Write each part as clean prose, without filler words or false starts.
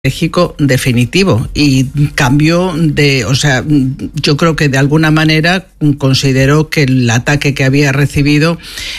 estratégico definitivo y cambió yo creo que de alguna manera consideró que el ataque que había recibido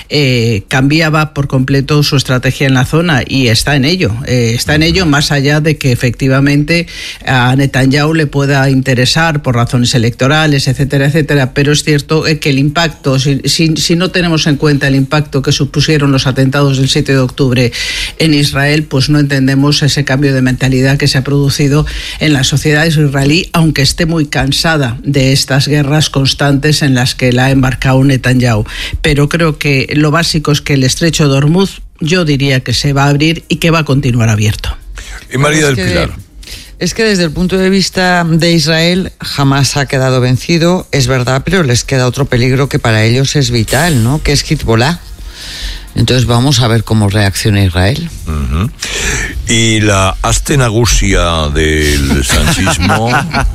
cambiaba por completo su estrategia en la zona, y está en ello, más allá de que efectivamente a Netanyahu le pueda interesar por razones electorales, etcétera, etcétera, pero es cierto que el impacto, si no tenemos en cuenta el impacto que supusieron los atentados del 7 de octubre en Israel, pues no entendemos ese cambio de mentalidad que se ha producido en la sociedad israelí, aunque esté muy cansada de estas guerras constantes en las que la ha embarcado Netanyahu. Pero creo que lo básico es que el estrecho de Hormuz, yo diría que se va a abrir y que va a continuar abierto. Y María del Pilar. Es que desde el punto de vista de Israel jamás ha quedado vencido, es verdad, pero les queda otro peligro que para ellos es vital, ¿no? Que es Hezbollah. Entonces vamos a ver cómo reacciona Israel. Uh-huh. Y la astenagusia del sanchismo,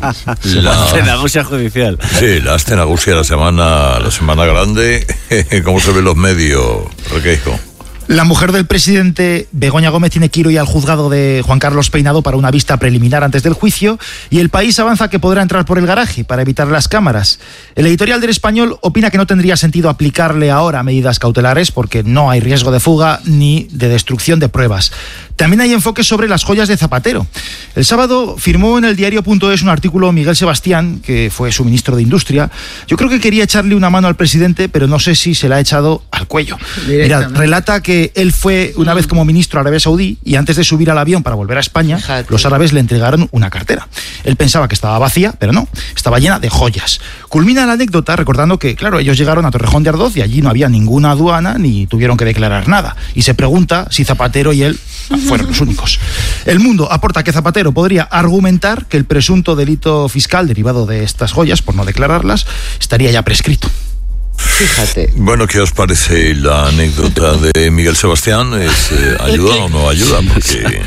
la astenagusia judicial. Sí, la astenagusia la semana grande. ¿Cómo se ven los medios, Requeijo? La mujer del presidente, Begoña Gómez, tiene que ir hoy al juzgado de Juan Carlos Peinado para una vista preliminar antes del juicio, y El País avanza que podrá entrar por el garaje para evitar las cámaras. El editorial del Español opina que no tendría sentido aplicarle ahora medidas cautelares porque no hay riesgo de fuga ni de destrucción de pruebas. También hay enfoques sobre las joyas de Zapatero. El sábado firmó en el diario.es un artículo Miguel Sebastián, que fue su ministro de Industria. Yo creo que quería echarle una mano al presidente, pero no sé si se la ha echado al cuello. Mira, relata que él fue una vez como ministro a Arabia Saudí y antes de subir al avión para volver a España, los árabes le entregaron una cartera. Él pensaba que estaba vacía, pero no, estaba llena de joyas. Culmina la anécdota recordando que, claro, ellos llegaron a Torrejón de Ardoz y allí no había ninguna aduana ni tuvieron que declarar nada. Y se pregunta si Zapatero y él fueron los únicos. El Mundo aporta que Zapatero podría argumentar que el presunto delito fiscal derivado de estas joyas, por no declararlas, estaría ya prescrito. Fíjate. Bueno, ¿qué os parece la anécdota de Miguel Sebastián? ¿Ayuda o no ayuda? Porque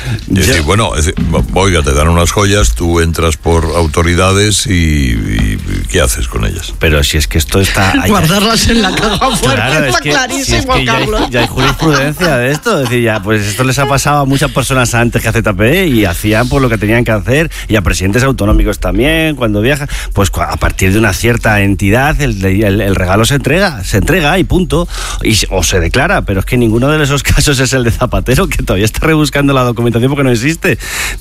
oiga, te dan unas joyas, tú entras por autoridades y ¿qué haces con ellas? Pero si es que esto está... Guardarlas en la caja fuerte, claro, está clarísimo, Carlos. Ya hay jurisprudencia de esto. Es decir, ya, pues esto les ha pasado a muchas personas antes que a ZP y hacían pues lo que tenían que hacer, y a presidentes autonómicos también, cuando viajan, pues a partir de una cierta entidad el regalo se entrega y punto, o se declara, pero es que ninguno de esos casos es el de Zapatero, que todavía está rebuscando la documentación porque no existe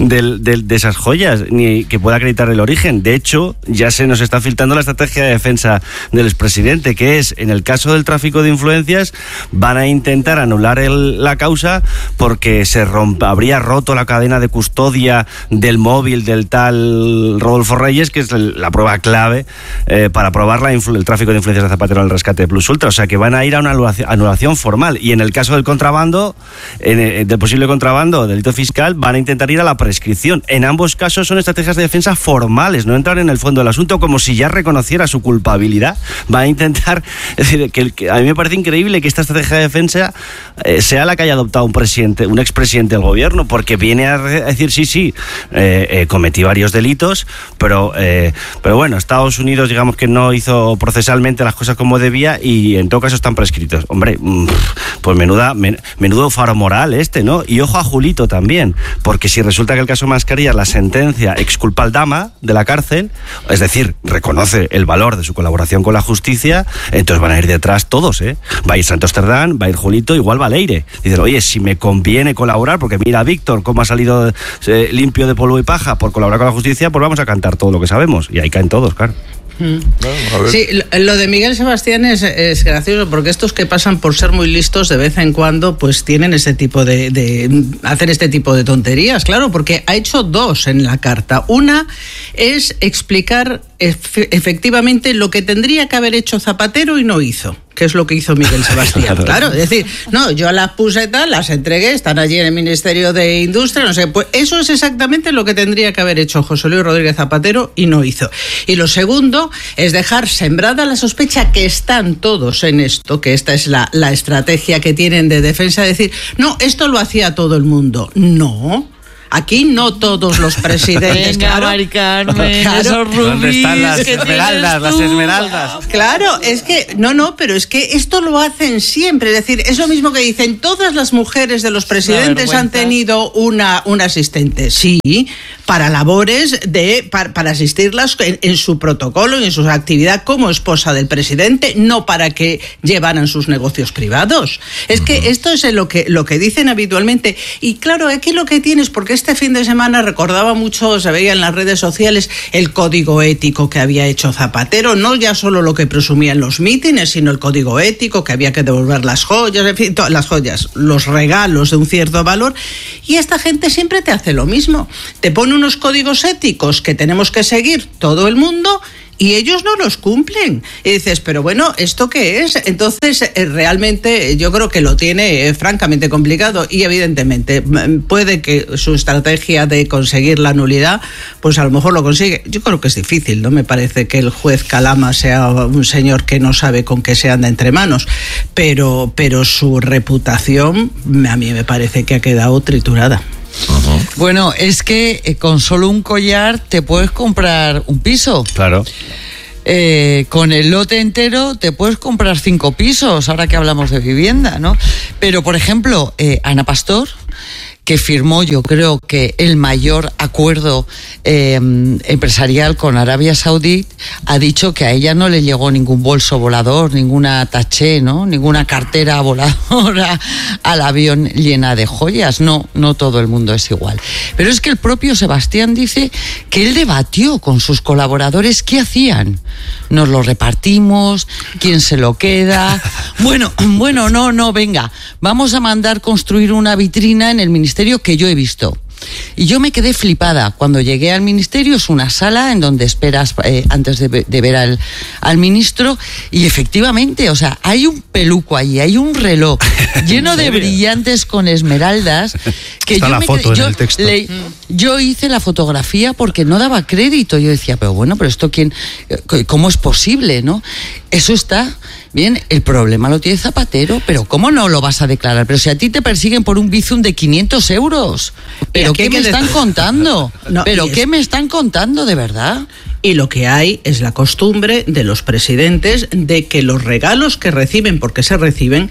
de esas joyas, ni que pueda acreditar el origen. De hecho, ya se nos está filtrando la estrategia de defensa del expresidente, que es, en el caso del tráfico de influencias, van a intentar anular la causa porque habría roto la cadena de custodia del móvil del tal Rodolfo Reyes, que es la prueba clave para probar el tráfico de influencias de Zapatero al rescate de Plus Ultra. O sea que van a ir a una anulación formal, y en el caso del contrabando, del posible contrabando, delito fiscal, van a intentar ir a la prescripción. En ambos casos son estrategias de defensa formales, no entrar en el fondo del asunto como si ya reconociera su culpabilidad. Van a intentar, es decir, que a mí me parece increíble que esta estrategia de defensa sea la que haya adoptado un expresidente del gobierno, porque viene a decir sí, cometí varios delitos, pero bueno, Estados Unidos, digamos que no hizo procesalmente las cosas como debía y en todo caso están prescritos. Hombre, pues menudo faro moral ¿no? Y ojo a Julito también, porque si resulta que el caso Mascarillas, la sentencia exculpa al Dama de la cárcel, es decir, reconoce el valor de su colaboración con la justicia, entonces van a ir detrás todos, Va a ir Santos Cerdán, va a ir Julito, igual va Leire. Dicen, oye, si me conviene colaborar, porque mira a Víctor cómo ha salido limpio de polvo y paja por colaborar con la justicia, pues vamos a cantar todo lo que sabemos, y ahí caen todos, claro. Sí, lo de Miguel Sebastián es gracioso, porque estos que pasan por ser muy listos de vez en cuando pues tienen ese tipo de hacer este tipo de tonterías, claro, porque ha hecho dos en la carta. Una es explicar efectivamente lo que tendría que haber hecho Zapatero y no hizo, que es lo que hizo Miguel Sebastián. Claro, es decir, no, yo las puse tal, las entregué, están allí en el Ministerio de Industria, no sé, pues eso es exactamente lo que tendría que haber hecho José Luis Rodríguez Zapatero y no hizo. Y lo segundo es dejar sembrada la sospecha, que están todos en esto, que esta es la estrategia que tienen de defensa, de decir, no, esto lo hacía todo el mundo. No. Aquí no todos los presidentes. Venga, claro. Mari Carmen, Claro. esos rubíes. ¿Dónde están las que esmeraldas? tienes Las tú. esmeraldas. Claro, es que, pero es que esto lo hacen siempre. Es decir, es lo mismo que dicen, todas las mujeres de los presidentes han tenido una asistente. Sí, para labores para asistirlas en su protocolo y en su actividad como esposa del presidente, no para que llevaran sus negocios privados. Es que esto es lo que dicen habitualmente. Y claro, aquí lo que tienes, porque este fin de semana recordaba mucho, se veía en las redes sociales, el código ético que había hecho Zapatero, no ya solo lo que presumía en los mítines, sino el código ético, que había que devolver las joyas, en fin, las joyas, los regalos de un cierto valor. Y esta gente siempre te hace lo mismo. Te pone unos códigos éticos que tenemos que seguir todo el mundo y ellos no los cumplen. Y dices, pero bueno, ¿esto qué es? Entonces, realmente yo creo que lo tiene francamente complicado y evidentemente puede que su estrategia de conseguir la nulidad, pues a lo mejor lo consigue. Yo creo que es difícil, ¿no? Me parece que el juez Calama sea un señor que no sabe con qué se anda entre manos, pero su reputación a mí me parece que ha quedado triturada. Bueno, es que con solo un collar te puedes comprar un piso. Claro. Con el lote entero te puedes comprar 5 pisos, ahora que hablamos de vivienda, ¿no? Pero, por ejemplo, Ana Pastor, que firmó, yo creo que el mayor acuerdo empresarial con Arabia Saudí, ha dicho que a ella no le llegó ningún bolso volador, ninguna taché, ¿no? Ninguna cartera voladora al avión llena de joyas. No todo el mundo es igual. Pero es que el propio Sebastián dice que él debatió con sus colaboradores qué hacían. Nos lo repartimos, quién se lo queda. Bueno, no, venga, vamos a mandar construir una vitrina en el ministerio que yo he visto. Y yo me quedé flipada. Cuando llegué al ministerio, es una sala en donde esperas antes de ver al ministro, y efectivamente, o sea, hay un peluco allí, hay un reloj lleno de brillantes con esmeraldas. Que está la foto en el texto. Yo hice la fotografía porque no daba crédito. Yo decía, pero esto ¿cómo es posible, no? Eso está bien. El problema lo tiene Zapatero, pero ¿cómo no lo vas a declarar? Pero si a ti te persiguen por un bizum de 500 euros, ¿pero qué me están contando? ¿Qué me están contando de verdad? Y lo que hay es la costumbre de los presidentes de que los regalos que reciben, porque se reciben,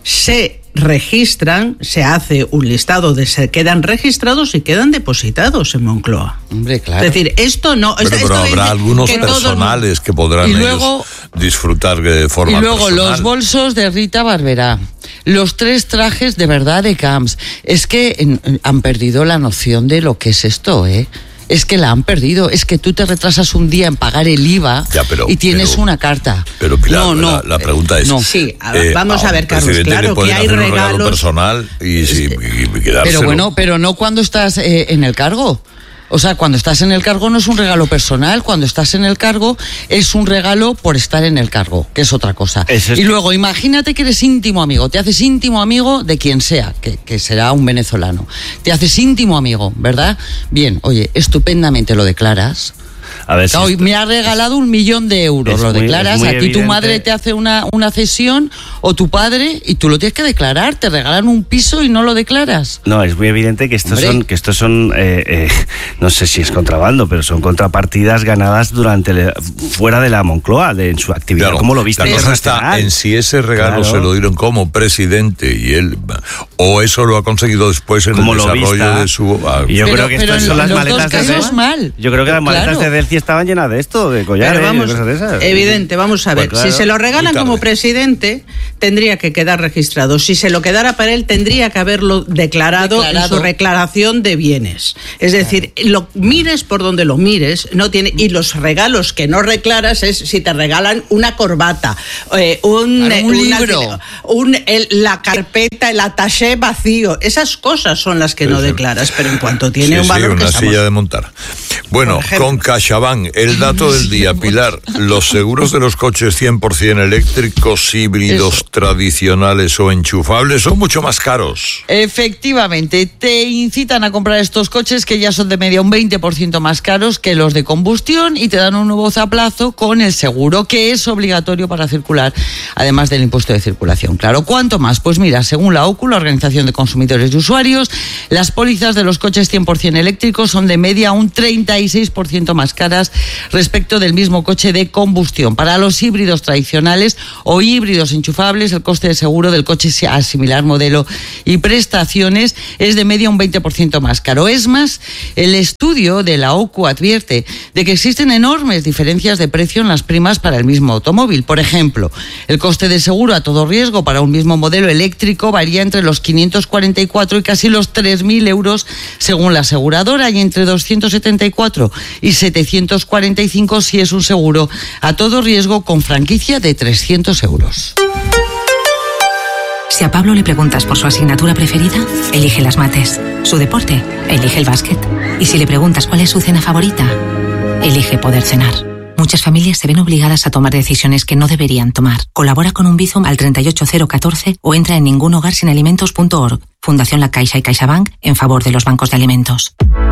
se registran, se hace un listado se quedan registrados y quedan depositados en Moncloa. Hombre, claro. Es decir, esto no... Pero habrá algunos personales que podrán ellos disfrutar de forma personal. Y luego los bolsos de Rita Barberá, los 3 trajes de verdad de Camps. Es que han perdido la noción de lo que es esto, ¿eh? Es que la han perdido. Es que tú te retrasas un día en pagar el IVA y tienes una carta. Pero Pilar, la pregunta es... No. Sí, vamos a ver, Carlos, claro que hay regalos... regalo personal y quedárselo. Pero no cuando estás en el cargo. O sea, cuando estás en el cargo no es un regalo personal, cuando estás en el cargo es un regalo por estar en el cargo, que es otra cosa. Y luego, imagínate que eres íntimo amigo, te haces íntimo amigo de quien sea, que será un venezolano. Te haces íntimo amigo, ¿verdad? Bien, oye, estupendamente lo declaras. A ver, Hoy me ha regalado 1 millón de euros, lo declaras. A ti tu madre te hace una cesión, o tu padre, y tú lo tienes que declarar. Te regalan un piso y no lo declaras. No, es muy evidente que estos son no sé si es contrabando, pero son contrapartidas ganadas fuera de la Moncloa, en su actividad. Claro, ¿Cómo lo viste? La cosa está en si ese regalo se lo dieron como presidente y él, o eso lo ha conseguido después en el desarrollo de su... Yo creo que estas son las maletas de Delci. Yo creo que las maletas de Delci estaban llenas de esto, de collares, pero vamos, de cosas de esas. Evidente, vamos a ver. Pues claro, si se lo regalan como presidente, tendría que quedar registrado. Si se lo quedara para él, tendría que haberlo declarado en su declaración de bienes. Es decir, lo mires por donde lo mires, no tiene. Y los regalos que no declaras es si te regalan una corbata, un libro, la carpeta, el attaché vacío. Esas cosas son las que no declaras, pero en cuanto tiene un valor una que silla de montar. Bueno, con CaixaBank, el dato del día, Pilar, los seguros de los coches 100% eléctricos, híbridos tradicionales o enchufables son mucho más caros. Efectivamente, te incitan a comprar estos coches que ya son de media un 20% más caros que los de combustión y te dan un nuevo zaplazo con el seguro, que es obligatorio para circular, además del impuesto de circulación. Claro, ¿cuánto más? Pues mira, según la OCU, la Organización de Consumidores y Usuarios, las pólizas de los coches 100% eléctricos son de media un 36% más caras respecto del mismo coche de combustión. Para los híbridos tradicionales o híbridos enchufables, el coste de seguro del coche a similar modelo y prestaciones es de media un 20% más caro. Es más, el estudio de la OCU advierte de que existen enormes diferencias de precio en las primas para el mismo automóvil. Por ejemplo, el coste de seguro a todo riesgo para un mismo modelo eléctrico varía entre los 544 y casi los 3.000 euros según la aseguradora, y entre 274 y 745 si es un seguro a todo riesgo con franquicia de 300 euros. Si a Pablo le preguntas por su asignatura preferida, elige las mates. Su deporte, elige el básquet. Y si le preguntas cuál es su cena favorita, elige poder cenar. Muchas familias se ven obligadas a tomar decisiones que no deberían tomar. Colabora con un Bizum al 38014 o entra en ningunhogarsinalimentos.org. Fundación La Caixa y CaixaBank en favor de los bancos de alimentos.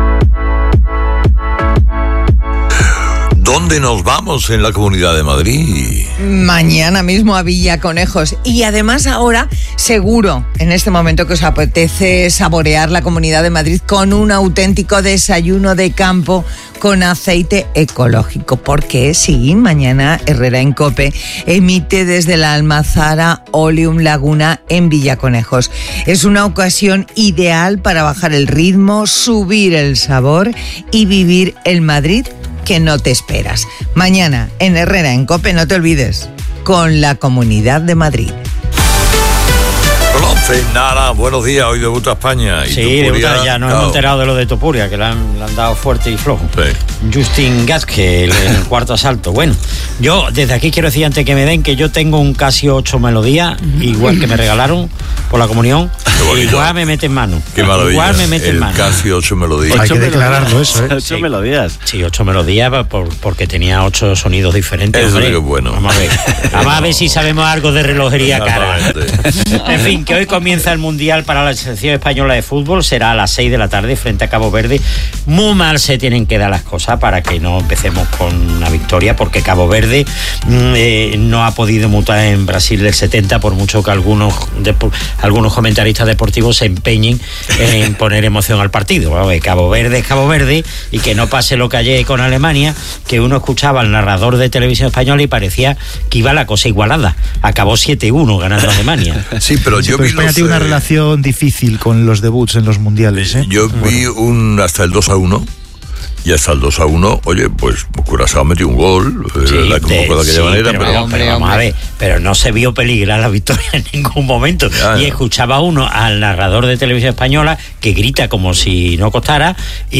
¿Dónde nos vamos en la Comunidad de Madrid? Mañana mismo a Villaconejos. Y además ahora, seguro, en este momento que os apetece saborear la Comunidad de Madrid con un auténtico desayuno de campo con aceite ecológico. Porque sí, mañana Herrera en COPE emite desde la Almazara Oleum Laguna en Villaconejos. Es una ocasión ideal para bajar el ritmo, subir el sabor y vivir el Madrid que no te esperas. Mañana en Herrera en COPE, no te olvides, con la Comunidad de Madrid. Nara, buenos días, hoy debuta España. Sí, debuta, ya nos hemos enterado de lo de Topuria, que le han dado fuerte y flojo. Sí. Justin Gaske, en el cuarto asalto. Bueno, yo desde aquí quiero decir, antes que me den, que yo tengo un Casio 8 Melodía, igual que me regalaron por la comunión, igual me mete en mano. Qué maravilla. Igual me mete en mano. El Casio 8 Melodías. Hay que declararlo eso, ¿eh? 8 melodías. Sí, 8 melodías porque tenía 8 sonidos diferentes. Eso es bueno. Vamos a ver si sabemos algo de relojería cara. En fin, que hoy comienza el Mundial para la selección española de fútbol. Será a las 6 de la tarde frente a Cabo Verde. Muy mal se tienen que dar las cosas para que no empecemos con una victoria, porque Cabo Verde no ha podido mutar en Brasil del 70, por mucho que algunos comentaristas deportivos se empeñen en poner emoción al partido. Cabo Verde es Cabo Verde, y que no pase lo que ayer con Alemania, que uno escuchaba al narrador de televisión española y parecía que iba la cosa igualada. Acabó 7-1 ganando Alemania. Sí, pero yo vi España tiene una relación difícil con los debuts en los mundiales, ¿eh? Yo vi hasta el 2-1. Y hasta el 2-1, oye, pues Curazao metió un gol, la convocó de aquella manera, pero vamos a ver, pero no se vio peligrar la victoria en ningún momento. Ya. Y escuchaba uno al narrador de televisión española que grita como si no costara,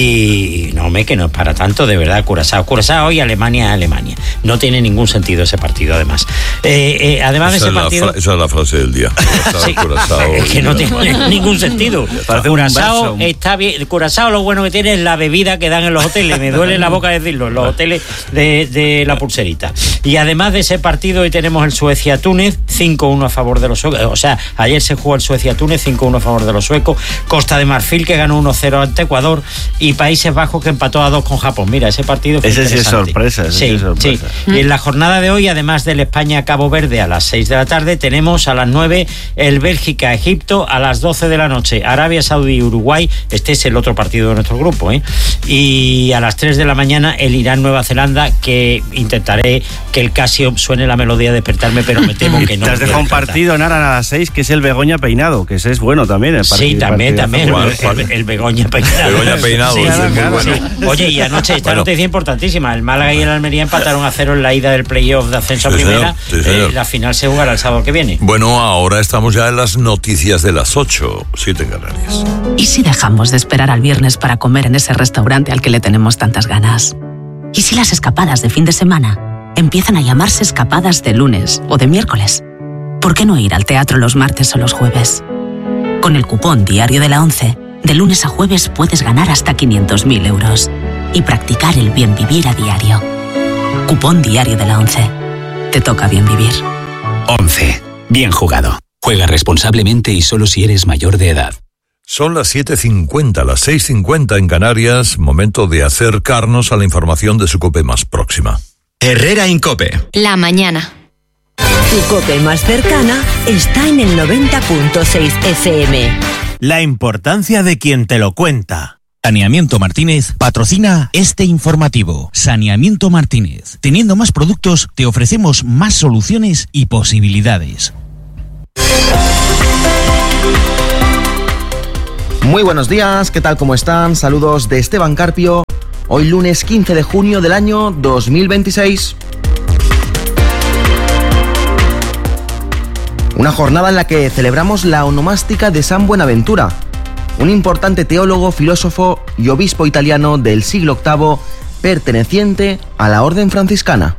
y no, que no es para tanto, de verdad. Curazao y Alemania. No tiene ningún sentido ese partido, además. Además de ese partido... Esa es la frase del día. Curazao, es que no tiene ningún sentido. Curazao está bien. Curazao, lo bueno que tiene es la bebida que dan en los hoteles. Me duele la boca decirlo, los hoteles de la Pulserita. Y además de ese partido, hoy tenemos el Suecia-Túnez, 5-1 a favor de los suecos. O sea, ayer se jugó el Suecia-Túnez, 5-1 a favor de los suecos. Costa de Marfil, que ganó 1-0 ante Ecuador, y Países Bajos, que empató a 2 con Japón. Mira, ese partido fue interesante. Sí es sorpresa. Sí. Y en la jornada de hoy, además del España-Cabo Verde a las 6 de la tarde, tenemos a las 9 el Bélgica-Egipto, a las 12 de la noche Arabia Saudí-Uruguay. Este es el otro partido de nuestro grupo, ¿eh? Y a las 3 de la mañana el Irán-Nueva Zelanda, que intentaré que el Casio suene la melodía de despertarme, pero me temo que no. Te has dejado un partido, Nara, a las 6, que es el Begoña Peinado, que ese es bueno también. Sí, también. El Begoña Peinado. Begoña Peinado, sí, muy bueno. Sí. Oye, y anoche, esta noticia importantísima, el Málaga y el Almería empataron a 0 en la ida del playoff de ascenso a primera. Señor. La final se jugará el sábado que viene. Bueno, ahora estamos ya en las noticias de las 8, 7 en Canarias. ¿Y si dejamos de esperar al viernes para comer en ese restaurante al que le tenemos tantas ganas? ¿Y si las escapadas de fin de semana empiezan a llamarse escapadas de lunes o de miércoles? ¿Por qué no ir al teatro los martes o los jueves? Con el cupón Diario de la 11, de lunes a jueves puedes ganar hasta 500.000 euros. y practicar el bien vivir a diario. Cupón diario de la ONCE. Te toca bien vivir. 11. Bien jugado. Juega responsablemente y solo si eres mayor de edad. Son las 7:50, las 6:50 en Canarias, momento de acercarnos a la información de su COPE más próxima. Herrera Incope. La mañana. Tu COPE más cercana está en el 90.6 FM. La importancia de quien te lo cuenta. Saneamiento Martínez patrocina este informativo. Saneamiento Martínez. Teniendo más productos, te ofrecemos más soluciones y posibilidades. Muy buenos días, ¿qué tal? ¿Cómo están? Saludos de Esteban Carpio. Hoy lunes 15 de junio del año 2026. Una jornada en la que celebramos la onomástica de San Buenaventura, un importante teólogo, filósofo y obispo italiano del siglo VIII, perteneciente a la Orden Franciscana.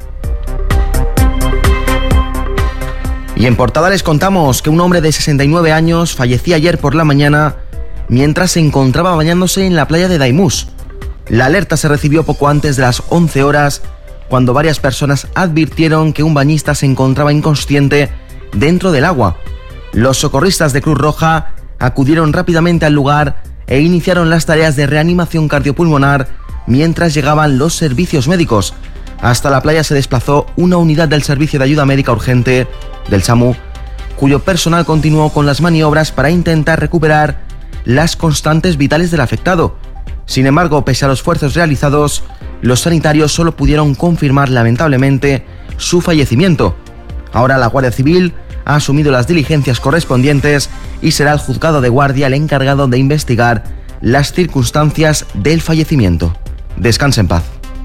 Y en portada les contamos que un hombre de 69 años fallecía ayer por la mañana mientras se encontraba bañándose en la playa de Daimús. La alerta se recibió poco antes de las 11 horas, cuando varias personas advirtieron que un bañista se encontraba inconsciente dentro del agua. Los socorristas de Cruz Roja acudieron rápidamente al lugar e iniciaron las tareas de reanimación cardiopulmonar mientras llegaban los servicios médicos. Hasta la playa se desplazó una unidad del Servicio de Ayuda Médica Urgente del SAMU, cuyo personal continuó con las maniobras para intentar recuperar las constantes vitales del afectado. Sin embargo, pese a los esfuerzos realizados, los sanitarios solo pudieron confirmar lamentablemente su fallecimiento. Ahora la Guardia Civil ha asumido las diligencias correspondientes y será el juzgado de guardia el encargado de investigar las circunstancias del fallecimiento. Descanse en paz.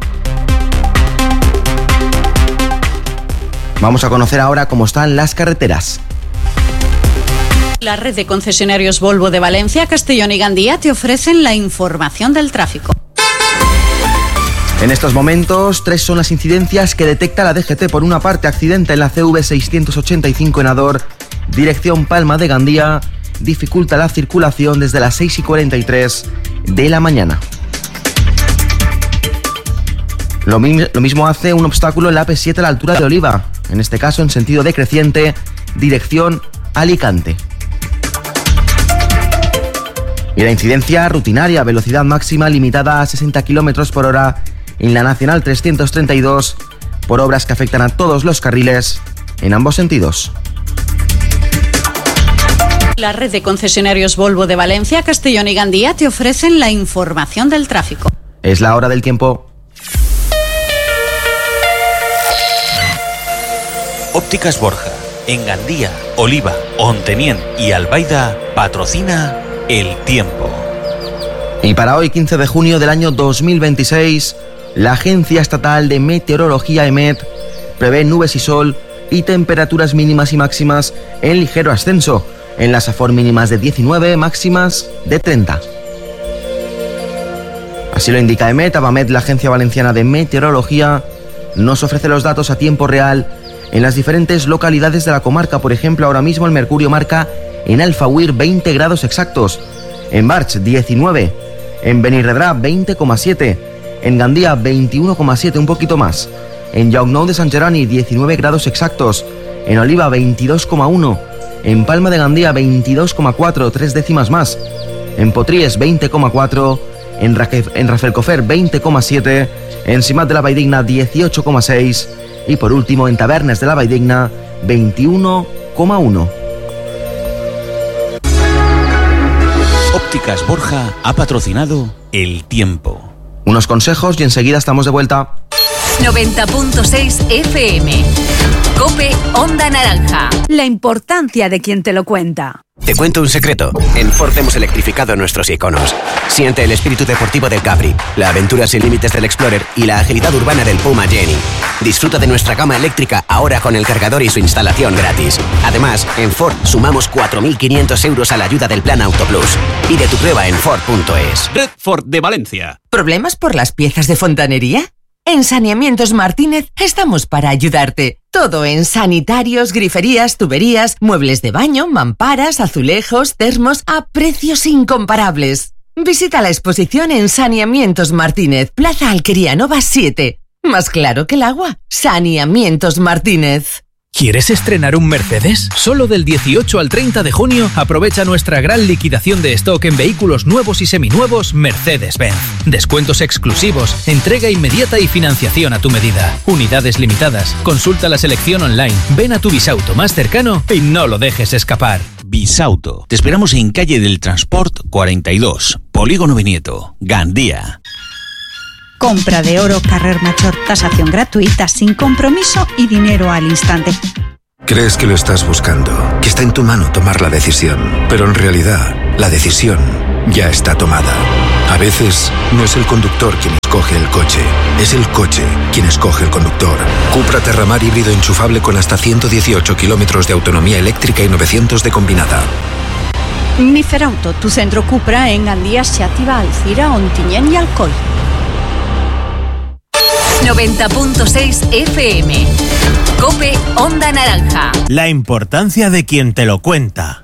Vamos a conocer ahora cómo están las carreteras. La red de concesionarios Volvo de Valencia, Castellón y Gandía te ofrecen la información del tráfico. En estos momentos, 3 son las incidencias que detecta la DGT. Por una parte, accidente en la CV 685 en Ador, dirección Palma de Gandía, dificulta la circulación desde las 6:43 de la mañana. Lo mismo hace un obstáculo en la AP7 a la altura de Oliva, en este caso en sentido decreciente, dirección Alicante. Y la incidencia rutinaria, velocidad máxima limitada a 60 km por hora en la Nacional 332, por obras que afectan a todos los carriles en ambos sentidos. La red de concesionarios Volvo de Valencia, Castellón y Gandía te ofrecen la información del tráfico. Es la hora del tiempo. Ópticas Borja, en Gandía, Oliva, Ontenien y Albaida, patrocina el tiempo. Y para hoy, 15 de junio del año 2026, la Agencia Estatal de Meteorología EMET prevé nubes y sol y temperaturas mínimas y máximas en ligero ascenso, en las Safor mínimas de 19, máximas de 30. Así lo indica EMET. Abamet, la Agencia Valenciana de Meteorología, nos ofrece los datos a tiempo real en las diferentes localidades de la comarca. Por ejemplo, ahora mismo el mercurio marca en Alfauir 20 grados exactos, en Barch 19, en Benirredrà 20,7, en Gandía 21,7, un poquito más, en Llocnou de Sant Jeroni 19 grados exactos, en Oliva 22,1, en Palma de Gandía 22,4, 3 décimas más, en Potries 20,4, en Rafelcofer 20,7, en Simat de la Valldigna 18,6 y por último en Tabernes de la Valldigna 21,1. Ópticas Borja ha patrocinado el tiempo. Unos consejos y enseguida estamos de vuelta. 90.6 FM. COPE Onda Naranja. La importancia de quien te lo cuenta. Te cuento un secreto. En Ford hemos electrificado nuestros iconos. Siente el espíritu deportivo del Capri, la aventura sin límites del Explorer y la agilidad urbana del Puma Jenny. Disfruta de nuestra gama eléctrica ahora con el cargador y su instalación gratis. Además, en Ford sumamos 4.500 euros a la ayuda del Plan Auto Plus. Pide tu prueba en Ford.es. Red Ford de Valencia. ¿Problemas por las piezas de fontanería? En Saneamientos Martínez estamos para ayudarte. Todo en sanitarios, griferías, tuberías, muebles de baño, mamparas, azulejos, termos, a precios incomparables. Visita la exposición en Saneamientos Martínez, Plaza Alquería Nova 7. Más claro que el agua, Saneamientos Martínez. ¿Quieres estrenar un Mercedes? Solo del 18 al 30 de junio aprovecha nuestra gran liquidación de stock en vehículos nuevos y seminuevos Mercedes-Benz. Descuentos exclusivos, entrega inmediata y financiación a tu medida. Unidades limitadas. Consulta la selección online. Ven a tu Bisauto más cercano y no lo dejes escapar. Bisauto. Te esperamos en calle del Transport 42, Polígono Vinieto, Gandía. Compra de oro Carrer Major, tasación gratuita, sin compromiso y dinero al instante. Crees que lo estás buscando, que está en tu mano tomar la decisión, pero en realidad la decisión ya está tomada. A veces no es el conductor quien escoge el coche, es el coche quien escoge el conductor. Cupra Terramar híbrido enchufable con hasta 118 kilómetros de autonomía eléctrica y 900 de combinada. Miferauto, tu centro Cupra en Gandía, Xàtiva, Alcira, Ontinyent y Alcoi. 90.6 FM. COPE Onda Naranja. La importancia de quien te lo cuenta.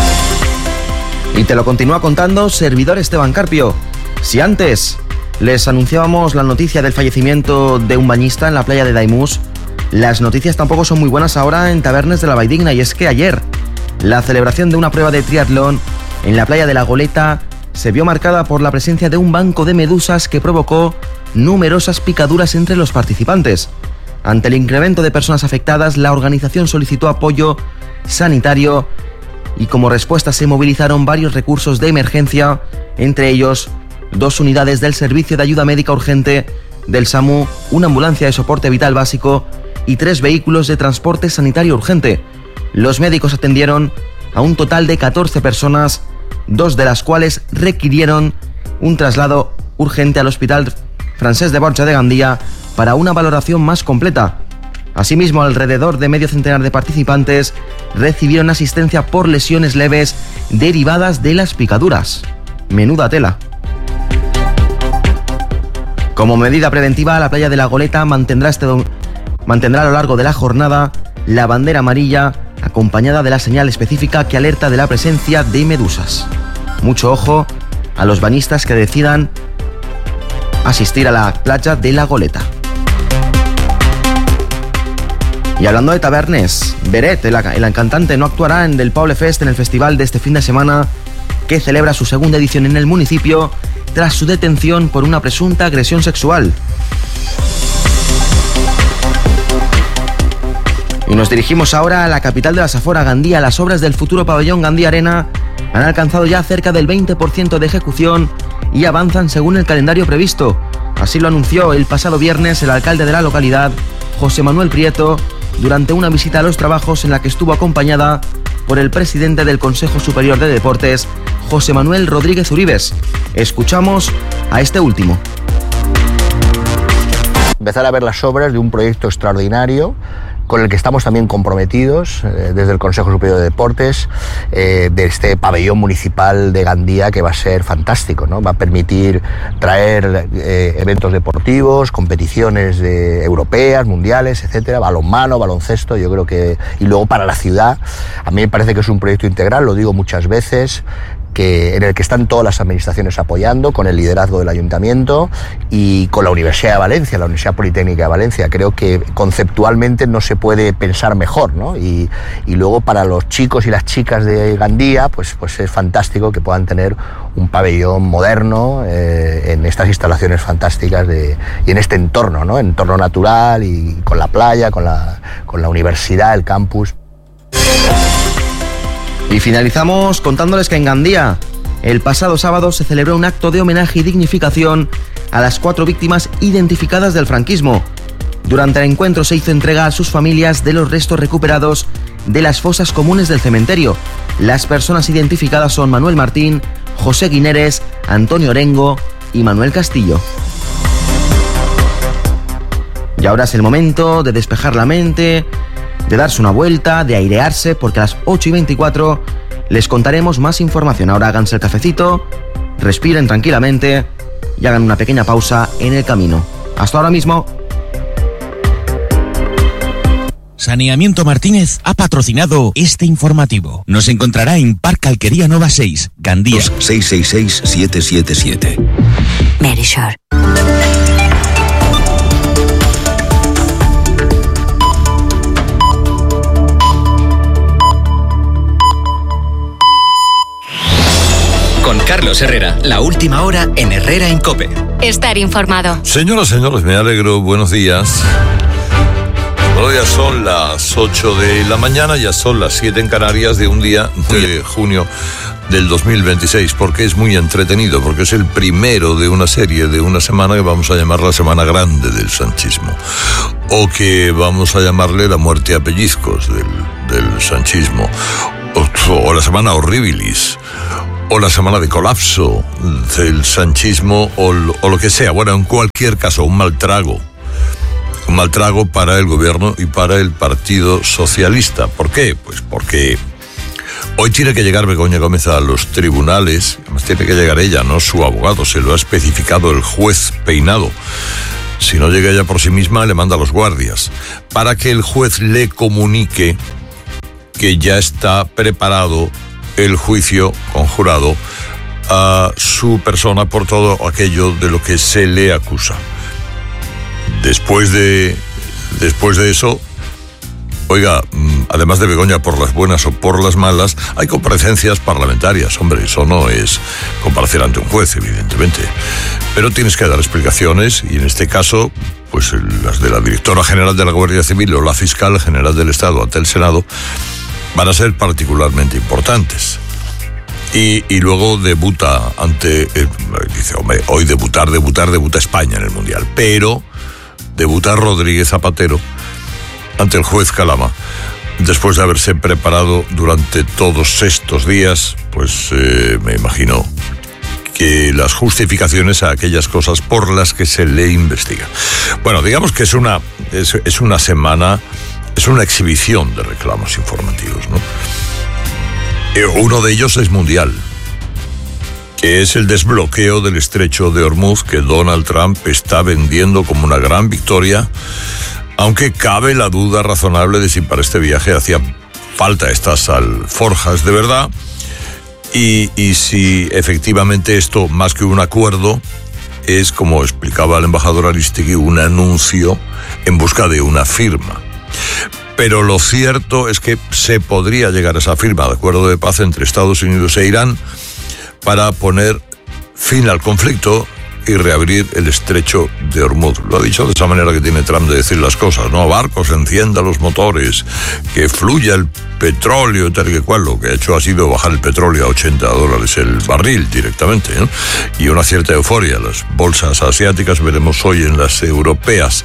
Y te lo continúa contando servidor Esteban Carpio. Si antes les anunciábamos la noticia del fallecimiento de un bañista en la playa de Daimús, las noticias tampoco son muy buenas ahora en Tabernes de la Valldigna, y es que ayer la celebración de una prueba de triatlón en la playa de La Goleta se vio marcada por la presencia de un banco de medusas que provocó numerosas picaduras entre los participantes. Ante el incremento de personas afectadas, la organización solicitó apoyo sanitario y como respuesta se movilizaron varios recursos de emergencia, entre ellos 2 unidades del Servicio de Ayuda Médica Urgente del SAMU, una ambulancia de soporte vital básico y 3 vehículos de transporte sanitario urgente. Los médicos atendieron a un total de 14 personas, 2 de las cuales requirieron un traslado urgente al Hospital Francesc de Borja de Gandía para una valoración más completa. Asimismo, alrededor de medio centenar de participantes recibieron asistencia por lesiones leves derivadas de las picaduras. Menuda tela. Como medida preventiva, la playa de La Goleta mantendrá a lo largo de la jornada la bandera amarilla, acompañada de la señal específica que alerta de la presencia de medusas. Mucho ojo a los bañistas que decidan asistir a la playa de La Goleta. Y hablando de Tabernes, Beret, el cantante, no actuará en Del Poble Fest, en el festival de este fin de semana, que celebra su segunda edición en el municipio tras su detención por una presunta agresión sexual. Y nos dirigimos ahora a la capital de la Safor, Gandía. Las obras del futuro pabellón Gandía Arena han alcanzado ya cerca del 20% de ejecución y avanzan según el calendario previsto. Así lo anunció el pasado viernes el alcalde de la localidad, José Manuel Prieto, durante una visita a los trabajos en la que estuvo acompañada por el presidente del Consejo Superior de Deportes, José Manuel Rodríguez Uribes. Escuchamos a este último. Empezar a ver las obras de un proyecto extraordinario con el que estamos también comprometidos desde el Consejo Superior de Deportes, de este pabellón municipal de Gandía, que va a ser fantástico, ¿no? Va a permitir traer eventos deportivos, competiciones europeas, mundiales, etcétera, balonmano, baloncesto, yo creo que... Y luego para la ciudad, a mí me parece que es un proyecto integral, lo digo muchas veces, en el que están todas las administraciones apoyando, con el liderazgo del Ayuntamiento y con la Universidad de Valencia, la Universidad Politécnica de Valencia. Creo que conceptualmente no se puede pensar mejor, ¿no? Y luego para los chicos y las chicas de Gandía, pues es fantástico que puedan tener un pabellón moderno en estas instalaciones fantásticas y en este entorno, ¿no? Entorno natural y con la playa, con la universidad, el campus. Y finalizamos contándoles que en Gandía, el pasado sábado se celebró un acto de homenaje y dignificación a las 4 víctimas identificadas del franquismo. Durante el encuentro se hizo entrega a sus familias de los restos recuperados de las fosas comunes del cementerio. Las personas identificadas son Manuel Martín, José Guineres, Antonio Orengo y Manuel Castillo. Y ahora es el momento de despejar la mente, de darse una vuelta, de airearse, porque a las 8:24 les contaremos más información. Ahora háganse el cafecito, respiren tranquilamente y hagan una pequeña pausa en el camino. Hasta ahora mismo. Saneamiento Martínez ha patrocinado este informativo. Nos encontrará en Parque Alquería Nova 6, Gandía. 666-777. Medisure. Con Carlos Herrera, la última hora en Herrera en COPE. Estar informado. Señoras, señores, me alegro. Buenos días. Bueno, ya son las 8 de la mañana, ya son las 7 en Canarias de un día de junio del 2026, porque es muy entretenido, porque es el primero de una serie, de una semana que vamos a llamar la Semana Grande del sanchismo, o que vamos a llamarle la muerte a pellizcos del sanchismo, o la Semana Horribilis, o la semana de colapso del sanchismo, o lo que sea. Bueno, en cualquier caso, un mal trago para el gobierno y para el Partido Socialista. ¿Por qué? Pues porque hoy tiene que llegar Begoña Gómez a los tribunales, además tiene que llegar ella, no su abogado, se lo ha especificado el juez Peinado. Si no llega ella por sí misma, le manda a los guardias, para que el juez le comunique que ya está preparado el juicio conjurado a su persona por todo aquello de lo que se le acusa. Después de eso, oiga, además de Begoña por las buenas o por las malas, hay comparecencias parlamentarias. Hombre, eso no es comparecer ante un juez, evidentemente. Pero tienes que dar explicaciones, y en este caso, pues las de la directora general de la Guardia Civil o la fiscal general del Estado ante el Senado van a ser particularmente importantes. Y luego debuta dice, hombre, hoy debuta España en el Mundial, pero debuta Rodríguez Zapatero ante el juez Calama, después de haberse preparado durante todos estos días, pues me imagino que las justificaciones a aquellas cosas por las que se le investiga. Bueno, digamos que es una semana, es una exhibición de reclamos informativos, ¿no? Uno de ellos es mundial, que es el desbloqueo del estrecho de Hormuz, que Donald Trump está vendiendo como una gran victoria, aunque cabe la duda razonable de si para este viaje hacía falta estas alforjas de verdad, y si efectivamente esto, más que un acuerdo, es, como explicaba el embajador Aristegui, un anuncio en busca de una firma. Pero lo cierto es que se podría llegar a esa firma de acuerdo de paz entre Estados Unidos e Irán para poner fin al conflicto y reabrir el estrecho de Hormuz. Lo ha dicho de esa manera que tiene Trump de decir las cosas, ¿no? Barcos, enciendan los motores, que fluya el petróleo, tal que cual. Lo que ha hecho ha sido bajar el petróleo a $80 el barril directamente, ¿no? Y una cierta euforia. Las bolsas asiáticas, veremos hoy en las europeas.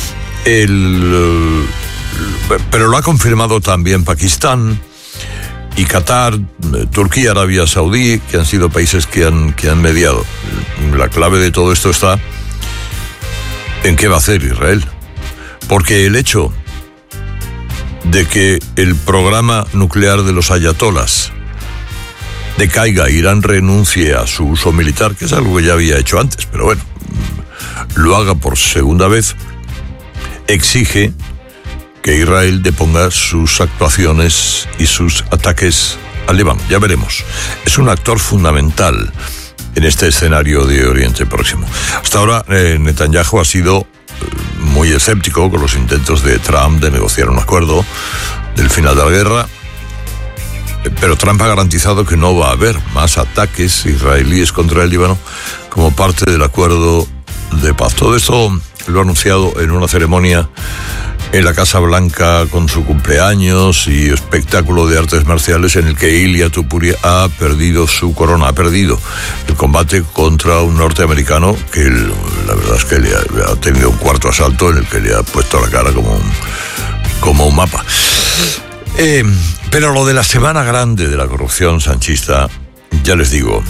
Pero lo ha confirmado también Pakistán y Qatar, Turquía, Arabia Saudí, que han sido países que han mediado. La clave de todo esto está en qué va a hacer Israel. Porque el hecho de que el programa nuclear de los ayatolás decaiga, Irán renuncie a su uso militar, que es algo que ya había hecho antes, pero bueno, lo haga por segunda vez, exige que Israel deponga sus actuaciones y sus ataques al Líbano. Ya veremos. Es un actor fundamental en este escenario de Oriente Próximo. Hasta ahora, Netanyahu ha sido muy escéptico con los intentos de Trump de negociar un acuerdo del final de la guerra, pero Trump ha garantizado que no va a haber más ataques israelíes contra el Líbano como parte del acuerdo de paz. Todo esto lo ha anunciado en una ceremonia en la Casa Blanca con su cumpleaños y espectáculo de artes marciales en el que Ilia Topuria ha perdido su corona, ha perdido el combate contra un norteamericano que la verdad es que le ha tenido un cuarto asalto en el que le ha puesto la cara como un mapa. Pero lo de la semana grande de la corrupción sanchista, ya les digo,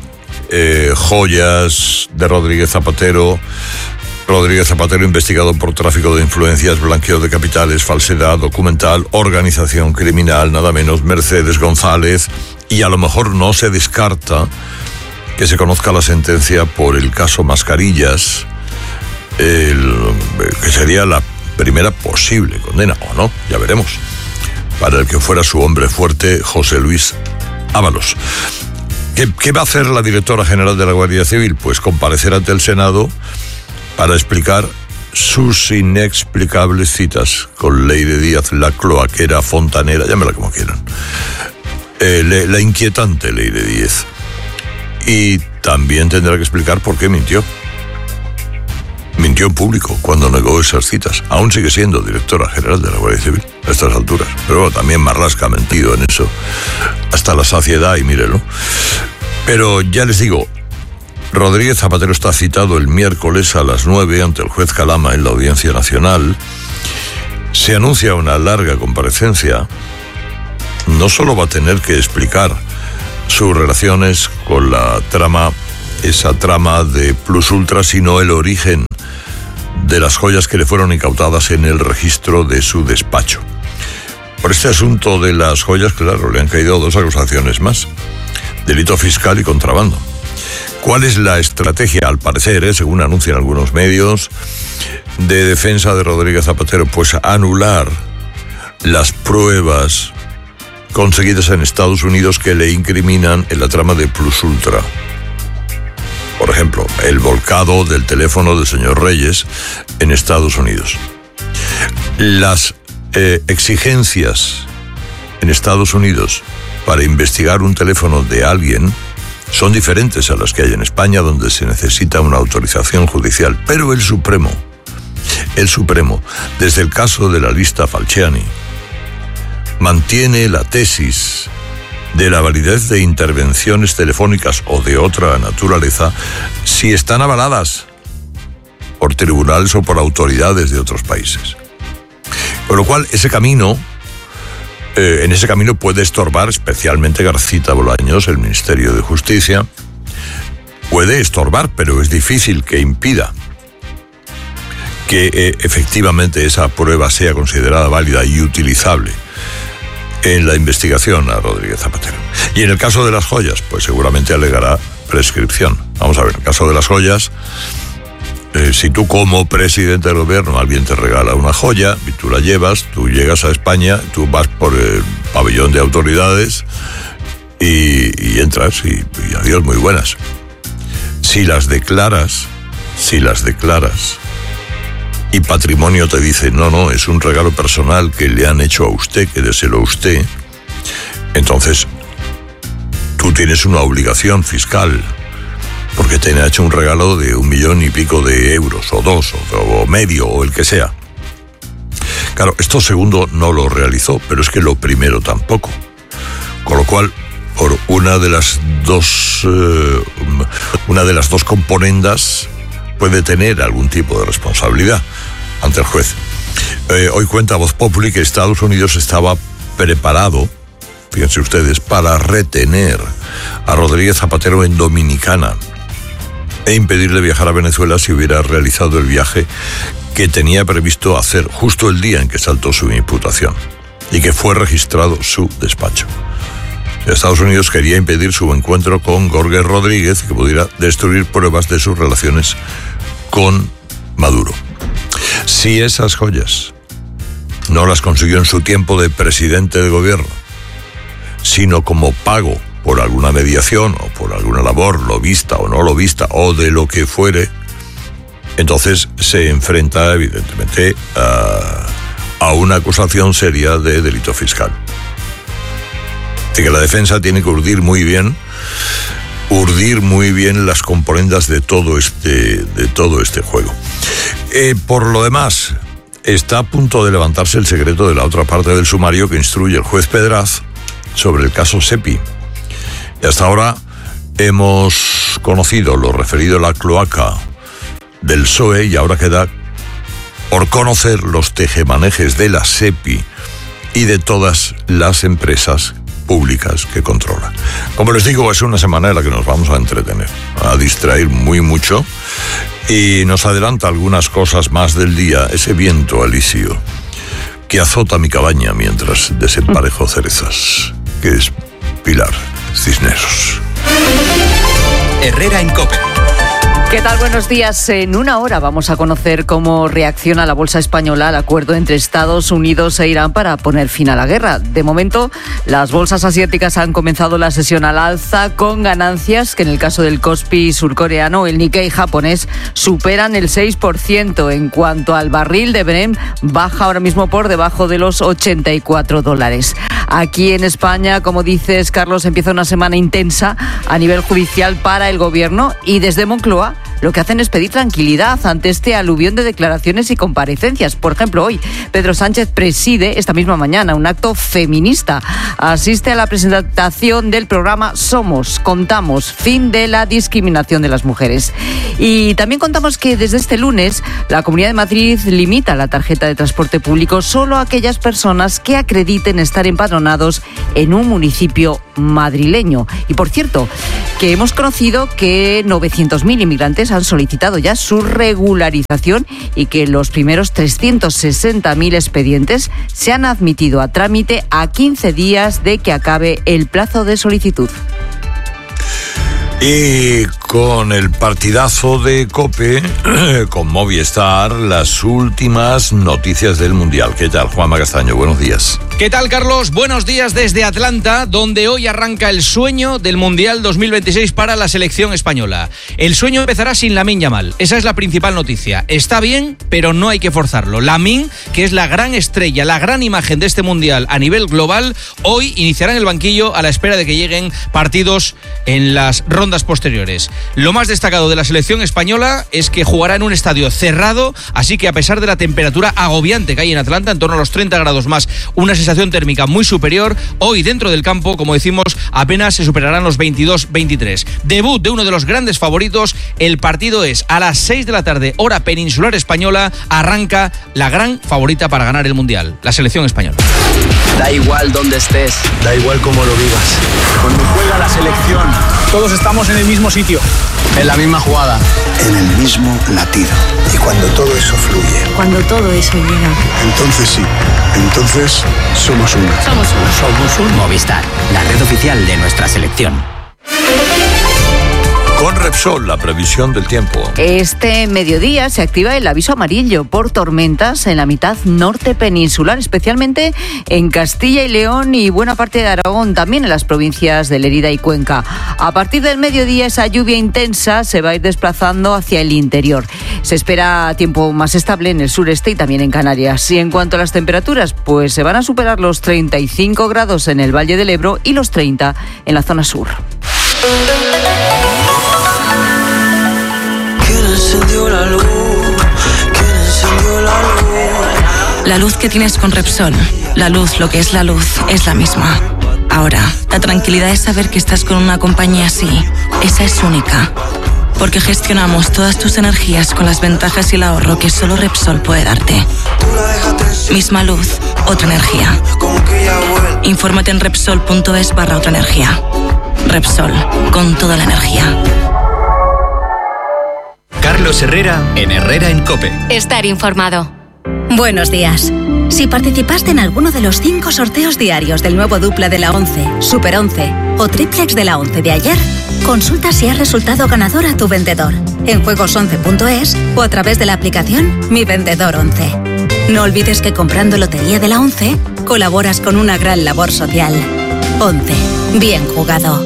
joyas de Rodríguez Zapatero investigado por tráfico de influencias, blanqueo de capitales, falsedad documental, organización criminal, nada menos, Mercedes González, y a lo mejor no se descarta que se conozca la sentencia por el caso Mascarillas, que sería primera posible condena, o no, ya veremos, para el que fuera su hombre fuerte, José Luis Ábalos. ¿Qué va a hacer la directora general de la Guardia Civil? Pues comparecer ante el Senado para explicar sus inexplicables citas con Leire Díaz, la cloaquera, fontanera, llámela como quieran. La inquietante Leire Díaz. Y también tendrá que explicar por qué mintió. Mintió en público cuando negó esas citas. Aún sigue siendo directora general de la Guardia Civil a estas alturas. Pero bueno, también Marlaska ha mentido en eso hasta la saciedad y mírelo. Pero ya les digo, Rodríguez Zapatero está citado el miércoles a las 9 ante el juez Calama en la Audiencia Nacional. Se anuncia una larga comparecencia. No solo va a tener que explicar sus relaciones con la trama, esa trama de Plus Ultra, sino el origen de las joyas que le fueron incautadas en el registro de su despacho. Por este asunto de las joyas, claro, le han caído 2 acusaciones más: delito fiscal y contrabando. ¿Cuál es la estrategia, al parecer, según anuncian algunos medios, de defensa de Rodríguez Zapatero? Pues anular las pruebas conseguidas en Estados Unidos que le incriminan en la trama de Plus Ultra. Por ejemplo, el volcado del teléfono del señor Reyes en Estados Unidos. Las exigencias en Estados Unidos para investigar un teléfono de alguien son diferentes a las que hay en España, donde se necesita una autorización judicial. Pero el Supremo, desde el caso de la lista Falciani, mantiene la tesis de la validez de intervenciones telefónicas o de otra naturaleza si están avaladas por tribunales o por autoridades de otros países. Con lo cual, en ese camino puede estorbar, especialmente Garcita Bolaños, el Ministerio de Justicia. Puede estorbar, pero es difícil que impida que efectivamente esa prueba sea considerada válida y utilizable en la investigación a Rodríguez Zapatero. Y en el caso de las joyas, pues seguramente alegará prescripción. Vamos a ver, en el caso de las joyas, si tú como presidente del gobierno, alguien te regala una joya y tú la llevas, tú llegas a España, tú vas por el pabellón de autoridades y entras y adiós, muy buenas. Si las declaras y Patrimonio te dice, no, es un regalo personal que le han hecho a usted, quédeselo a usted, entonces tú tienes una obligación fiscal porque te han hecho un regalo de 1 millón y pico de euros, o 2, o medio, o el que sea. Claro, esto segundo no lo realizó, pero es que lo primero tampoco. Con lo cual, por una de las dos componendas puede tener algún tipo de responsabilidad ante el juez. Hoy cuenta Voz Populi que Estados Unidos estaba preparado, fíjense ustedes, para retener a Rodríguez Zapatero en Dominicana e impedirle viajar a Venezuela si hubiera realizado el viaje que tenía previsto hacer justo el día en que saltó su imputación y que fue registrado su despacho. Estados Unidos quería impedir su encuentro con Jorge Rodríguez, que pudiera destruir pruebas de sus relaciones con Maduro. Si esas joyas no las consiguió en su tiempo de presidente de gobierno, sino como pago por alguna mediación o por alguna labor, lo vista o no lo vista, o de lo que fuere, entonces se enfrenta evidentemente a una acusación seria de delito fiscal. Así que la defensa tiene que urdir muy bien las componendas de todo este juego. Por lo demás, está a punto de levantarse el secreto de la otra parte del sumario que instruye el juez Pedraz sobre el caso Sepi. Y hasta ahora hemos conocido lo referido a la cloaca del PSOE y ahora queda por conocer los tejemanejes de la Sepi y de todas las empresas públicas que controla. Como les digo, es una semana en la que nos vamos a entretener, a distraer mucho, y nos adelanta algunas cosas más del día, ese viento alisio que azota mi cabaña mientras desemparejo cerezas, que es Pilar Cisneros. Herrera en COPE. ¿Qué tal? Buenos días. En una hora vamos a conocer cómo reacciona la bolsa española al acuerdo entre Estados Unidos e Irán para poner fin a la guerra. De momento, las bolsas asiáticas han comenzado la sesión al alza con ganancias que en el caso del Kospi surcoreano, el Nikkei japonés, superan el 6%. En cuanto al barril de Brent, baja ahora mismo por debajo de los $84. Aquí en España, como dices, Carlos, empieza una semana intensa a nivel judicial para el gobierno y desde Moncloa lo que hacen es pedir tranquilidad ante este aluvión de declaraciones y comparecencias. Por ejemplo, hoy Pedro Sánchez preside esta misma mañana un acto feminista. Asiste a la presentación del programa Somos, Contamos, fin de la discriminación de las mujeres. Y también contamos que desde este lunes la Comunidad de Madrid limita la tarjeta de transporte público solo a aquellas personas que acrediten estar empadronados en un municipio madrileño. Y por cierto, que hemos conocido que 900.000 inmigrantes han solicitado ya su regularización y que los primeros 360.000 expedientes se han admitido a trámite a 15 días de que acabe el plazo de solicitud. Y con el partidazo de COPE, con Movistar, las últimas noticias del Mundial. ¿Qué tal, Juanma Castaño? Buenos días. ¿Qué tal, Carlos? Buenos días desde Atlanta, donde hoy arranca el sueño del Mundial 2026 para la selección española. El sueño empezará sin Lamine Yamal. Esa es la principal noticia. Está bien, pero no hay que forzarlo. Lamine, que es la gran estrella, la gran imagen de este Mundial a nivel global, hoy iniciará en el banquillo a la espera de que lleguen partidos en las rondas posteriores. Lo más destacado de la selección española es que jugará en un estadio cerrado, así que a pesar de la temperatura agobiante que hay en Atlanta, en torno a los 30 grados más, una sensación térmica muy superior, hoy dentro del campo, como decimos, apenas se superarán los 22-23. Debut de uno de los grandes favoritos, el partido es a las 6 de la tarde, hora peninsular española, arranca la gran favorita para ganar el Mundial, la selección española. Da igual dónde estés, da igual cómo lo vivas. Cuando juega la selección, todos estamos en el mismo sitio, en la misma jugada, en el mismo latido. Y cuando todo eso fluye, cuando todo eso llega, entonces sí, entonces somos uno. Somos un Movistar, la red oficial de nuestra selección. Con Repsol, la previsión del tiempo. Este mediodía se activa el aviso amarillo por tormentas en la mitad norte peninsular, especialmente en Castilla y León y buena parte de Aragón, también en las provincias de Lérida y Cuenca. A partir del mediodía esa lluvia intensa se va a ir desplazando hacia el interior. Se espera tiempo más estable en el sureste y también en Canarias. Y en cuanto a las temperaturas, pues se van a superar los 35 grados en el Valle del Ebro y los 30 en la zona sur. La luz que tienes con Repsol, la luz, lo que es la misma. Ahora, la tranquilidad es saber que estás con una compañía así. Esa es única. Porque gestionamos todas tus energías con las ventajas y el ahorro que solo Repsol puede darte. Misma luz, otra energía. Infórmate en Repsol.es/otra energía. Repsol, con toda la energía. Carlos Herrera en Herrera en COPE. Estar informado. Buenos días. Si participaste en alguno de los 5 sorteos diarios del nuevo dupla de la 11, Super 11 o triplex de la 11 de ayer, consulta si has resultado ganador a tu vendedor en juegos11.es o a través de la aplicación Mi Vendedor 11. No olvides que comprando Lotería de la 11 colaboras con una gran labor social. 11. Bien jugado.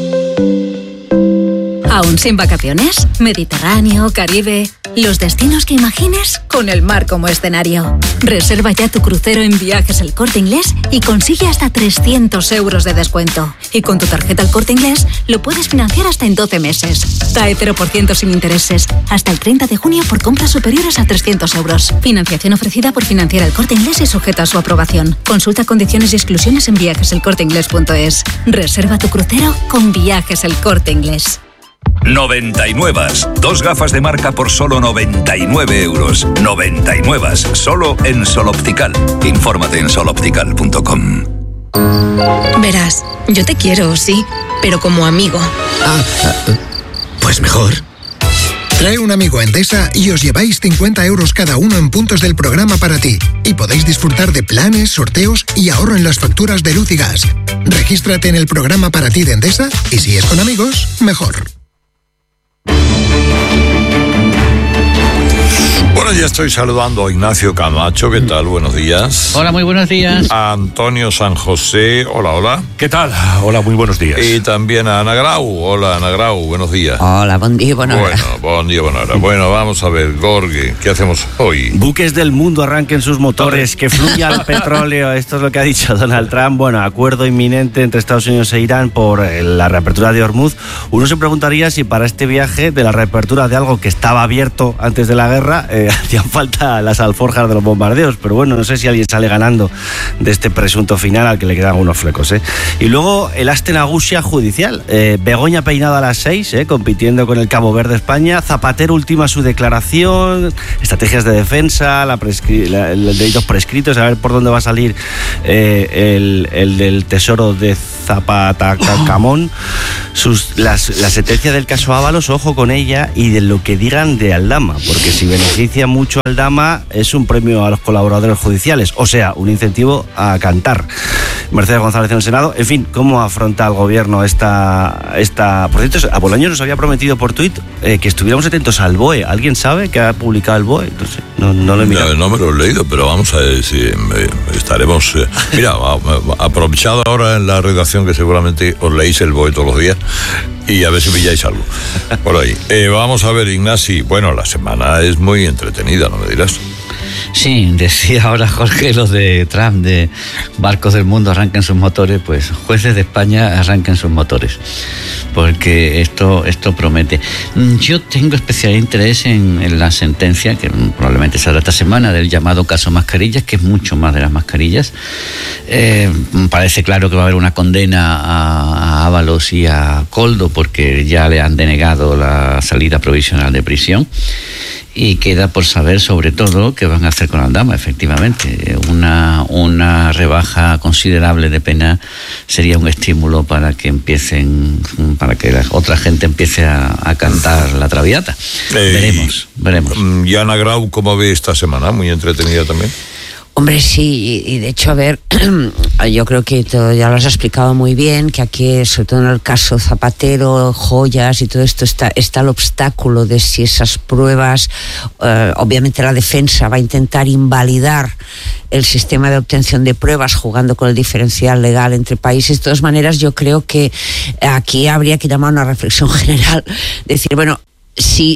¿Aún sin vacaciones? Mediterráneo, Caribe... Los destinos que imagines con el mar como escenario. Reserva ya tu crucero en Viajes El Corte Inglés y consigue hasta 300 euros de descuento. Y con tu tarjeta El Corte Inglés lo puedes financiar hasta en 12 meses. TAE 0% sin intereses. Hasta el 30 de junio por compras superiores a 300 euros. Financiación ofrecida por Financiera El Corte Inglés y sujeta a su aprobación. Consulta condiciones y exclusiones en viajeselcorteinglés.es. Reserva tu crucero con Viajes El Corte Inglés. 99. 2 gafas de marca por solo 99 euros. 99. Solo en Sol Optical. Infórmate en soloptical.com. Verás, yo te quiero, sí, pero como amigo. Pues mejor. Trae un amigo a Endesa y os lleváis 50 euros cada uno en puntos del programa para ti. Y podéis disfrutar de planes, sorteos y ahorro en las facturas de luz y gas. Regístrate en el programa para ti de Endesa y si es con amigos, mejor. Bueno, ya estoy saludando a Ignacio Camacho. ¿Qué tal? Buenos días. Hola, muy buenos días. A Antonio San José. Hola, hola. ¿Qué tal? Hola, muy buenos días. Y también a Ana Grau. Hola, Ana Grau. Buenos días. Hola, buen día, buena hora. Bueno, buen día, buena hora. Bueno, vamos a ver, Gorge, ¿qué hacemos hoy? Buques del mundo arranquen sus motores, que fluya el petróleo. Esto es lo que ha dicho Donald Trump. Bueno, acuerdo inminente entre Estados Unidos e Irán por la reapertura de Hormuz. Uno se preguntaría si para este viaje de la reapertura de algo que estaba abierto antes de la guerra hacían falta las alforjas de los bombardeos, pero bueno, no sé si alguien sale ganando de este presunto final al que le quedan unos flecos. Y luego el Astenagusia judicial. Begoña peinada a las 6, compitiendo con el Cabo Verde España. Zapatero ultima su declaración, estrategias de defensa, los delitos prescritos, a ver por dónde va a salir el del tesoro de Zapatacamón. La sentencia del caso Ábalos, ojo con ella, y de lo que digan de Aldama, porque si beneficia mucho a Aldama es un premio a los colaboradores judiciales, o sea, un incentivo a cantar. Mercedes González en el Senado. En fin, ¿cómo afronta el gobierno esta? Por cierto, a Bolaños nos había prometido por tuit que estuviéramos atentos al BOE. ¿Alguien sabe qué ha publicado el BOE? No lo he mirado. No me lo he leído, pero vamos a ver si estaremos... mira, aprovechado ahora en la redacción que seguramente os leéis el BOE todos los días y a ver si pilláis algo por ahí. Vamos a ver, Ignasi. Bueno, la semana es muy entretenida, ¿no me dirás? Sí, decía ahora Jorge lo de Trump, de barcos del mundo arranquen sus motores, pues jueces de España arranquen sus motores, porque esto promete. Yo tengo especial interés en la sentencia, que probablemente saldrá esta semana, del llamado caso Mascarillas, que es mucho más de las mascarillas. Parece claro que va a haber una condena a Ábalos y a Koldo, porque ya le han denegado la salida provisional de prisión. Y queda por saber sobre todo qué van a hacer con Aldama. Efectivamente, una rebaja considerable de pena sería un estímulo para que la otra gente empiece a cantar la Traviata. Veremos. Y Ana Grau, ¿cómo ve esta semana? Muy entretenida también. Hombre, sí, y de hecho, a ver, yo creo que ya lo has explicado muy bien, que aquí, sobre todo en el caso Zapatero, joyas y todo esto, está el obstáculo de si esas pruebas, obviamente la defensa va a intentar invalidar el sistema de obtención de pruebas jugando con el diferencial legal entre países. De todas maneras, yo creo que aquí habría que llamar a una reflexión general, decir, bueno, si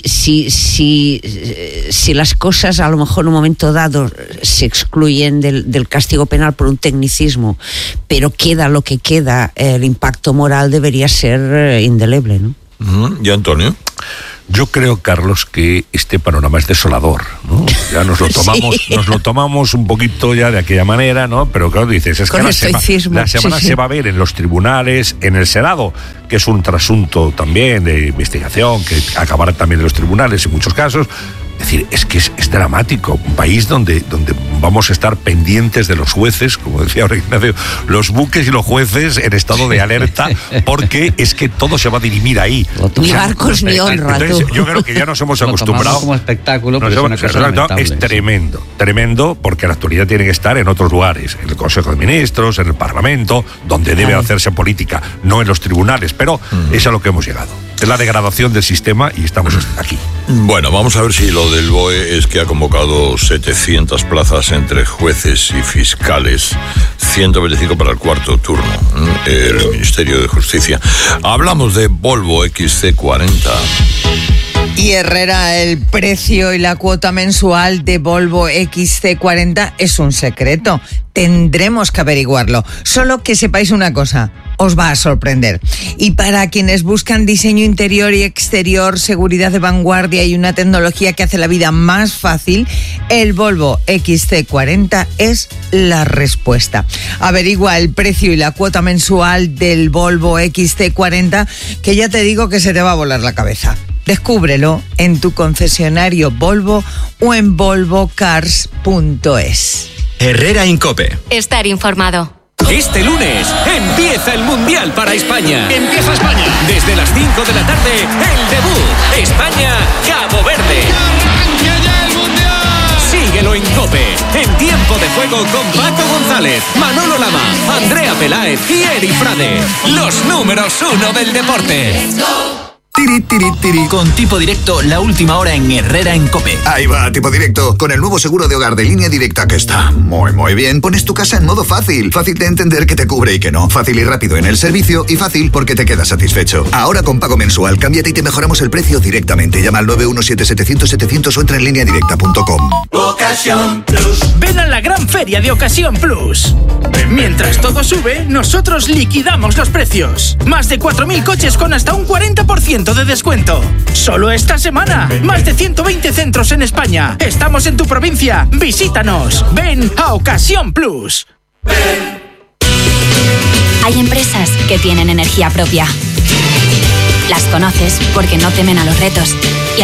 las cosas a lo mejor en un momento dado se excluyen del castigo penal por un tecnicismo, pero queda lo que queda, el impacto moral debería ser indeleble, ¿no? ¿Y Antonio? Yo creo, Carlos, que este panorama es desolador, ¿no? Ya nos lo tomamos, sí. Nos lo tomamos un poquito ya de aquella manera, ¿no? Pero claro, dices, es que la semana se va a ver en los tribunales, en el Senado, que es un trasunto también de investigación, que acabará también en los tribunales en muchos casos. Es decir, es que es dramático. Un país donde vamos a estar pendientes de los jueces, como decía ahora Ignacio, los buques y los jueces en estado de alerta, porque es que todo se va a dirimir ahí. Ni barcos ni honra. Entonces, yo creo que ya nos hemos acostumbrado. Como espectáculo, es tremendo, porque la actualidad tiene que estar en otros lugares, en el Consejo de Ministros, en el Parlamento, donde debe hacerse política, no en los tribunales. Pero es a lo que hemos llegado. Es la degradación del sistema y estamos aquí. Bueno, vamos a ver si lo del BOE es que ha convocado 700 plazas entre jueces y fiscales, 125 para el cuarto turno, el Ministerio de Justicia. Hablamos de Volvo XC40. Y Herrera, el precio y la cuota mensual de Volvo XC40 es un secreto. Tendremos que averiguarlo. Solo que sepáis una cosa, os va a sorprender. Y para quienes buscan diseño interior y exterior, seguridad de vanguardia y una tecnología que hace la vida más fácil, el Volvo XC40 es la respuesta. Averigua el precio y la cuota mensual del Volvo XC40, que ya te digo que se te va a volar la cabeza. Descúbrelo en tu concesionario Volvo o en volvocars.es. Herrera Incope. Estar informado. Este lunes empieza el Mundial para España. Empieza España. Desde las 5 de la tarde, el debut. España-Cabo Verde. ¡Arranca ya el Mundial! Síguelo en COPE. En tiempo de juego con Paco González, Manolo Lama, Andrea Peláez y Eri Frade. Los números 1 del deporte. Tiri, tiri, tiri. Con Tipo Directo, la última hora en Herrera en COPE. Ahí va, Tipo Directo. Con el nuevo seguro de hogar de Línea Directa, que está muy bien. Pones tu casa en modo fácil. Fácil de entender que te cubre y que no. Fácil y rápido en el servicio y fácil porque te quedas satisfecho. Ahora con pago mensual, cámbiate y te mejoramos el precio directamente. Llama al 917-700-700 o entra en lineadirecta.com. Ocasión Plus. Ven a la gran feria de Ocasión Plus. Mientras todo sube, nosotros liquidamos los precios. Más de 4.000 coches con hasta un 40% de descuento. Solo esta semana. Más de 120 centros en España. Estamos en tu provincia. Visítanos. Ven a Ocasión Plus. Hay empresas que tienen energía propia. Las conoces porque no temen a los retos.